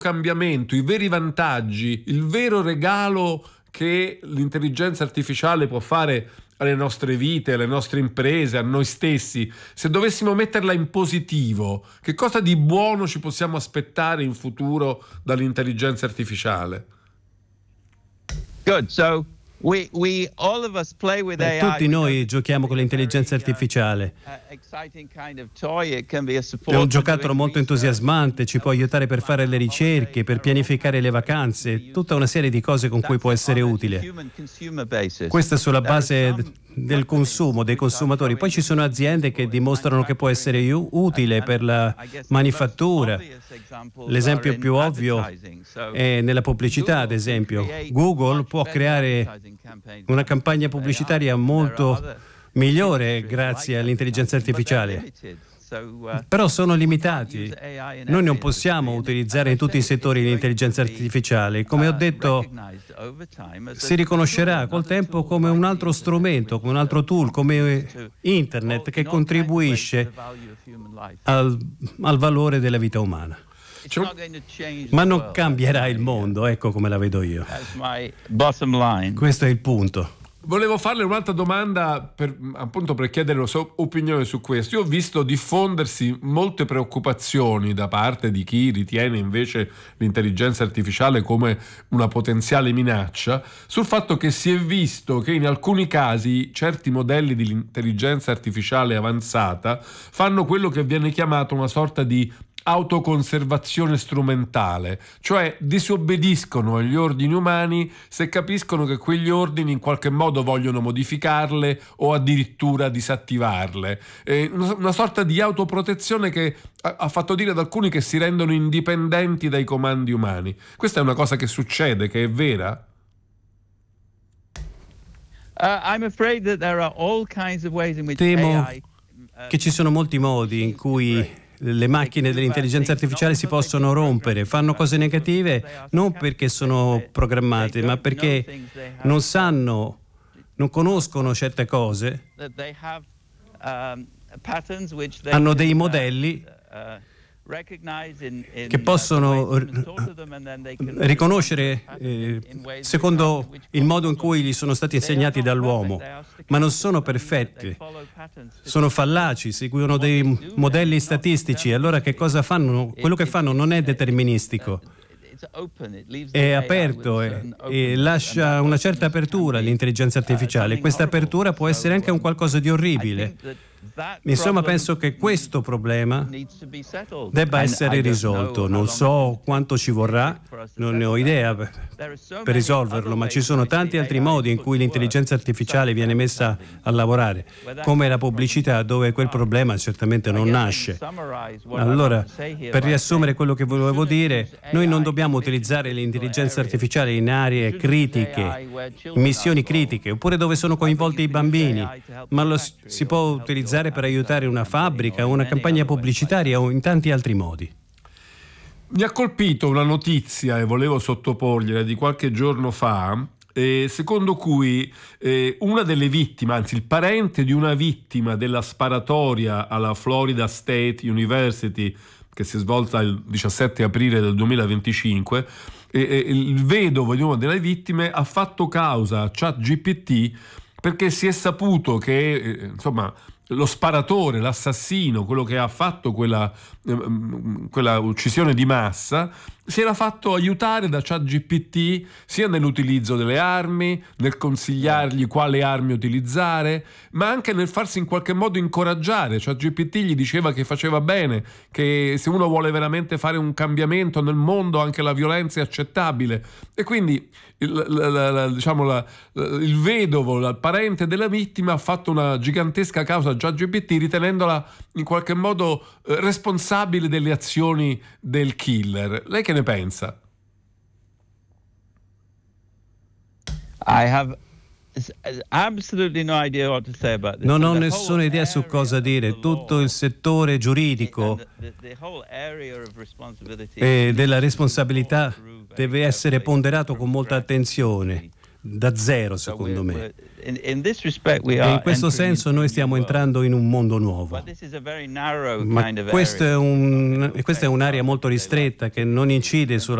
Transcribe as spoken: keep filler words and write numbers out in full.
cambiamento, i veri vantaggi, il vero regalo che l'intelligenza artificiale può fare alle nostre vite, alle nostre imprese, a noi stessi, se dovessimo metterla in positivo, che cosa di buono ci possiamo aspettare in futuro dall'intelligenza artificiale? Good. So we we all of us play with Beh, A I. tutti noi giochiamo con l'intelligenza artificiale. È un giocattolo molto entusiasmante, ci può aiutare per fare le ricerche, per pianificare le vacanze, tutta una serie di cose con cui può essere utile. Questa è sulla base del consumo, dei consumatori. Poi ci sono aziende che dimostrano che può essere utile per la manifattura. L'esempio più ovvio è nella pubblicità, ad esempio. Google può creare una campagna pubblicitaria molto migliore grazie all'intelligenza artificiale. Però sono limitati. Noi non possiamo utilizzare in tutti i settori l'intelligenza artificiale. Come ho detto, si riconoscerà col tempo come un altro strumento, come un altro tool, come internet che contribuisce al, al valore della vita umana. Ma non cambierà il mondo, ecco come la vedo io. Questo è il punto. Volevo farle un'altra domanda per, appunto per chiedere la sua opinione su questo. Io ho visto diffondersi molte preoccupazioni da parte di chi ritiene invece l'intelligenza artificiale come una potenziale minaccia sul fatto che si è visto che in alcuni casi certi modelli di intelligenza artificiale avanzata fanno quello che viene chiamato una sorta di autoconservazione strumentale, cioè disobbediscono agli ordini umani se capiscono che quegli ordini in qualche modo vogliono modificarle o addirittura disattivarle. È una sorta di autoprotezione che ha fatto dire ad alcuni che si rendono indipendenti dai comandi umani. Questa è una cosa che succede, che è vera? Temo che ci sono molti modi in cui le macchine dell'intelligenza artificiale si possono rompere, fanno cose negative non perché sono programmate, ma perché non sanno, non conoscono certe cose, hanno dei modelli che possono riconoscere eh, secondo il modo in cui gli sono stati insegnati dall'uomo, ma non sono perfetti, sono fallaci, seguono dei modelli statistici. Allora che cosa fanno? Quello che fanno non è deterministico, è aperto e, e lascia una certa apertura all'intelligenza artificiale. Questa apertura può essere anche un qualcosa di orribile. Insomma, penso che questo problema debba essere risolto. Non so quanto ci vorrà, non ne ho idea per, per risolverlo, ma ci sono tanti altri modi in cui l'intelligenza artificiale viene messa a lavorare, come la pubblicità, dove quel problema certamente non nasce. Allora, per riassumere quello che volevo dire, noi non dobbiamo utilizzare l'intelligenza artificiale in aree critiche, in missioni critiche, oppure dove sono coinvolti i bambini, ma lo si può utilizzare per aiutare una fabbrica, una campagna pubblicitaria o in tanti altri modi. Mi ha colpito una notizia, e volevo sottoporgliela, di qualche giorno fa, eh, secondo cui eh, una delle vittime, anzi il parente di una vittima della sparatoria alla Florida State University, che si è svolta il diciassette aprile del duemilaventicinque, eh, eh, il vedovo di una delle vittime ha fatto causa a ChatGPT perché si è saputo che, eh, insomma, lo sparatore, l'assassino, quello che ha fatto quella, quella uccisione di massa, si era fatto aiutare da ChatGPT sia nell'utilizzo delle armi, nel consigliargli quale armi utilizzare, ma anche nel farsi in qualche modo incoraggiare. ChatGPT gli diceva che faceva bene, che se uno vuole veramente fare un cambiamento nel mondo anche la violenza è accettabile. E quindi il, la, la, la, diciamo la, il vedovo, il parente della vittima, ha fatto una gigantesca causa a ChatGPT ritenendola in qualche modo eh, responsabile delle azioni del killer. Lei che ne pensa? I have absolutely no idea what to say about this. Non ho nessuna idea su cosa dire. Tutto il settore giuridico e della responsabilità deve essere ponderato con molta attenzione. da zero, secondo me. E in questo senso noi stiamo entrando in un mondo nuovo. Ma questo è un, questa è un'area molto ristretta che non incide sulla